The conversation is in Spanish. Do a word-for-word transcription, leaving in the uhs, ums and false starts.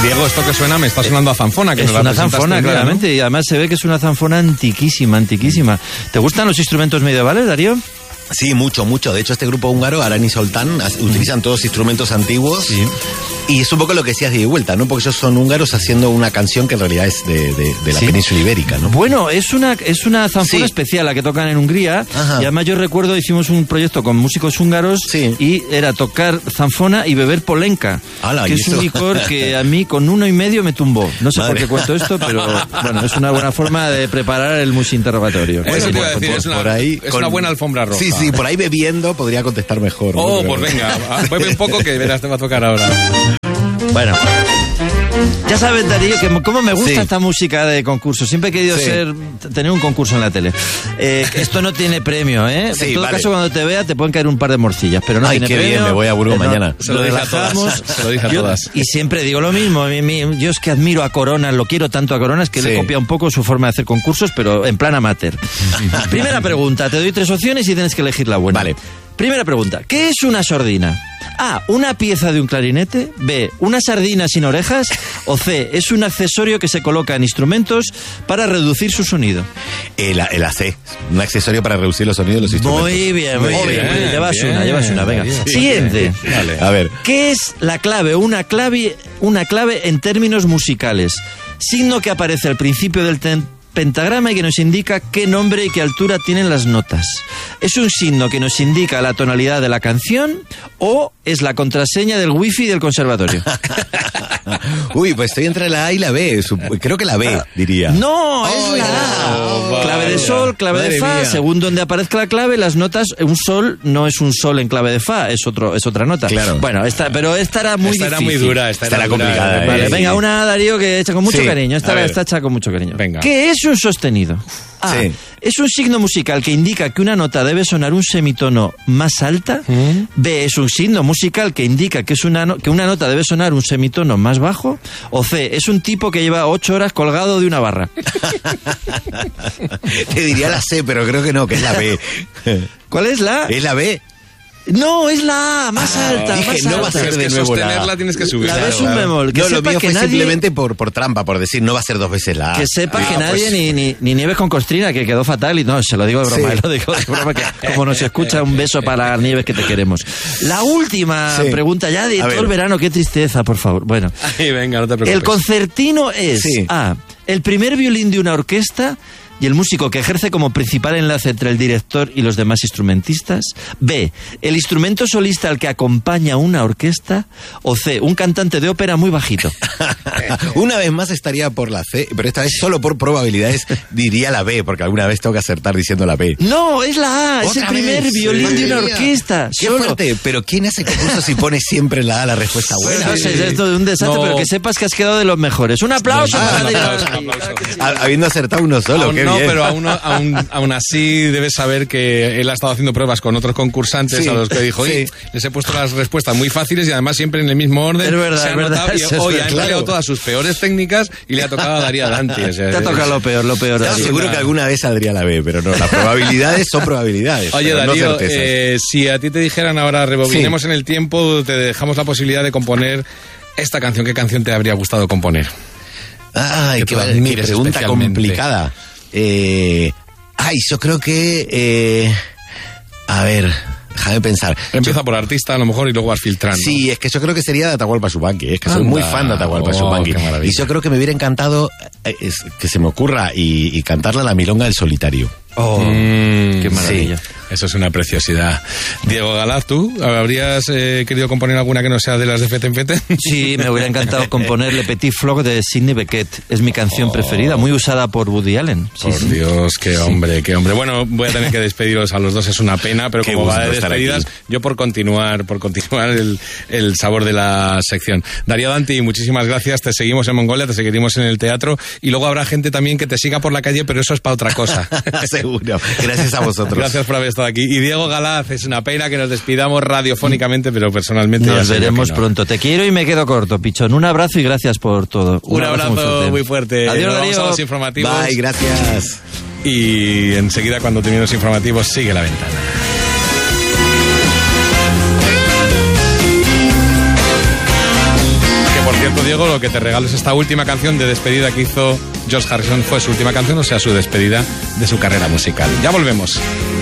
Diego, esto que suena me está sonando a zanfona. Que es nos una la zanfona, día, claramente, ¿no? Y además se ve que es una zanfona antiquísima, antiquísima. ¿Te gustan los instrumentos medievales, Darío? Sí, mucho, mucho. De hecho, este grupo húngaro, Arany Zoltán, utilizan todos instrumentos antiguos. Sí. Y es un poco lo que decías de ida y vuelta, ¿no? Porque ellos son húngaros haciendo una canción que en realidad es de, de, de la ¿Sí? península ibérica, ¿no? Bueno, es una, es una zanfona Sí. especial la que tocan en Hungría. Ajá. Y además yo recuerdo, hicimos un proyecto con músicos húngaros. Sí. Y era tocar zanfona y beber polenka. Ala, que ¿y es un eso? licor que a mí con uno y medio me tumbó. No sé Madre. por qué cuento esto, pero bueno, es una buena forma de preparar el musinterrogatorio. Eso te iba a Por- decir, por- es una, por ahí, es con- una buena alfombra roja. Sí, sí, por ahí bebiendo podría contestar mejor, ¿no? Oh, Pero- pues venga, bebe un poco que verás, te va a tocar ahora. Bueno, ya sabes, Darío, que cómo me gusta Sí. esta música de concurso. Siempre he querido Sí. ser tener un concurso en la tele. Eh, esto no tiene premio, ¿eh? Sí, en todo vale. caso, cuando te vea, te pueden caer un par de morcillas, pero no Ay, tiene qué premio. bien, me voy a Burgos Eh, no, mañana. Se lo dije a todas, relajamos. se lo dije a Yo- todas. Y siempre digo lo mismo. mi- mi- Yo es que admiro a Coronas, lo quiero tanto a Coronas que le he Sí. copiado un poco su forma de hacer concursos, pero en plan amateur. Primera pregunta, te doy tres opciones y tienes que elegir la buena. Vale. Primera pregunta, ¿qué es una sordina? A, una pieza de un clarinete. B, una sardina sin orejas. O C, es un accesorio que se coloca en instrumentos para reducir su sonido. El, el A C, un accesorio para reducir los sonidos de los instrumentos. Muy bien, muy, Muy bien. bien, muy bien. Llevas bien, una, llevas una. Venga. bien. Siguiente. Vale. A ver. ¿Qué es la clave? Una clave, una clave en términos musicales. Signo que aparece al principio del ten- pentagrama y que nos indica qué nombre y qué altura tienen las notas. ¿Es un signo que nos indica la tonalidad de la canción o es la contraseña del wifi del conservatorio? Uy, pues estoy entre la A y la B. Sup- Creo que la B, diría. No, es Ay, la A. no, Clave de vaya. sol, clave Madre de fa, mía. según donde aparezca la clave, las notas, un sol no es un sol en clave de fa, es otro, es otra nota. Claro. Bueno, esta, pero esta era muy esta era difícil. muy dura, esta, Esta era era dura, complicada, eh. Vale, Sí. venga, una, Darío, que hecha con mucho Sí, cariño. a Esta ver. está hecha con mucho cariño. Venga. ¿Qué es un sostenido? A. Sí. Es un signo musical que indica que una nota debe sonar un semitono más alta. ¿Mm? B. Es un signo musical que indica que, es una, no- que una nota debe sonar un semitono más bajo. O C. Es un tipo que lleva ocho horas colgado de una barra. Te diría la C, pero creo que no, que es la B. ¿Cuál es la? ¿Es la B? No, es la A, más Ah, alta, dije, más no va a alta. ser Es de que nuevo la sostenerla A. tienes que subir. La Claro, B es un claro. bemol. Que No, lo sepa mío que fue nadie... simplemente por, por trampa, por decir, no va a ser dos veces la A. Que sepa Ah, que pues- nadie, ni, ni, ni Nieves con Costrina, que quedó fatal, y no, se lo digo de broma, Sí. lo digo de broma, que como nos escucha, un beso para Nieves, que te queremos. La última Sí. pregunta ya de A todo ver. el verano, qué tristeza, por favor. Bueno, Ay, venga, no te preocupes. el concertino es Sí. A, el primer violín de una orquesta y el músico que ejerce como principal enlace entre el director y los demás instrumentistas. B, el instrumento solista al que acompaña una orquesta. O C, un cantante de ópera muy bajito. Una vez más estaría por la C, pero esta vez solo por probabilidades diría la B, porque alguna vez tengo que acertar diciendo la B. No, es la A, es el Otra primer vez, violín madre de una mía. orquesta. Qué solo. fuerte, pero ¿quién hace concurso si pone siempre la A la respuesta buena? No sé, es esto de un desastre, No. pero que sepas que has quedado de los mejores. Un aplauso Ah, para un Darío. aplauso, un aplauso. Ha- Habiendo acertado uno solo, Aún qué no, bien. pero aún, aún, aún así debes saber que él ha estado haciendo pruebas con otros concursantes Sí, a los que dijo, oye, sí. les he puesto las respuestas muy fáciles y además siempre en el mismo orden. Es verdad, Se ha es verdad, notado y eso es hoy ha verdad. empleado Claro. todas sus peores técnicas y le ha tocado a Darío Dante. O sea, Te ha tocado lo peor, lo peor. No, Darío. seguro que alguna vez saldría la B, pero no, las probabilidades son probabilidades. Oye, pero no Darío, certezas. eh, si a ti te dijeran ahora rebobinemos en el tiempo, te dejamos la posibilidad de componer esta canción, ¿qué canción te habría gustado componer? Ay, que qué, tú qué admires pregunta especialmente. complicada. Eh, ay, yo creo que... eh, a ver, déjame pensar. Empieza por artista a lo mejor y luego vas filtrando. Sí, es que yo creo que sería de Atahualpa Yupanqui. Es que soy Anda. muy fan de Atahualpa Oh, Yupanqui. qué maravilla. Y yo creo que me hubiera encantado eh, es- que se me ocurra y, y cantarla la milonga del solitario. Oh, Mm, qué maravilla. sí, eso es una preciosidad. Diego Galaz, ¿tú habrías eh, querido componer alguna que no sea de las de Fete en Fete? Sí, me hubiera encantado componer Le Petit Flock de Sidney Bechet. Es mi canción preferida, muy usada por Woody Allen. Sí, Por sí. Dios, qué hombre, qué hombre. Bueno, voy a tener que despediros a los dos, es una pena, pero Qué como va gusto de estar despedidas, aquí. yo por continuar, por continuar el, el sabor de la sección. Darío Danti, muchísimas gracias, te seguimos en Mongolia, te seguiremos en el teatro y luego habrá gente también que te siga por la calle, pero eso es para otra cosa. Seguro. Gracias a vosotros. Gracias por haber estado aquí. Y Diego Galaz, es una pena que nos despidamos radiofónicamente, pero personalmente ya Nos sé yo veremos que no. pronto. Te quiero y me quedo corto, Pichón. Un abrazo y gracias por todo. Un abrazo muy fuerte. Adiós, Nos vamos Darío. a los informativos. Bye, gracias. Y enseguida, cuando terminen los informativos, sigue la ventana. Que por cierto, Diego, lo que te regalo es esta última canción de despedida que hizo George Harrison. Fue su última canción, o sea, su despedida de su carrera musical. Ya volvemos.